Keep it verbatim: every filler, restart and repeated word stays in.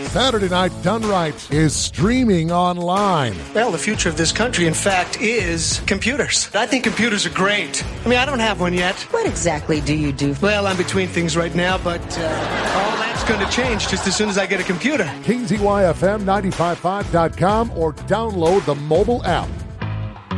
Saturday Night Done Right is streaming online. Well, the future of this country, in fact, is computers. I think computers are great. I mean, I don't have one yet. What exactly do you do? Well, I'm between things right now, but uh, all that's going to change just as soon as I get a computer. K Z Y F M nine five five dot com or download the mobile app.